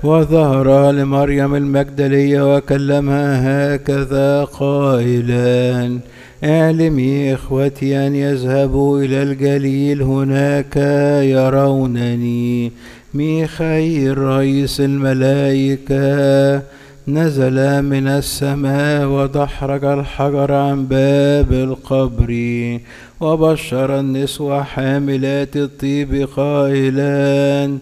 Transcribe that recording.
وظهر لمريم المجدلية وكلمها هكذا قائلا: اعلمي إخوتي أن يذهبوا إلى الجليل، هناك يرونني. ميخائيل رئيس الملائكة نزل من السماء ودحرج الحجر عن باب القبر، وبشر النسوة حاملات الطيب قائلا: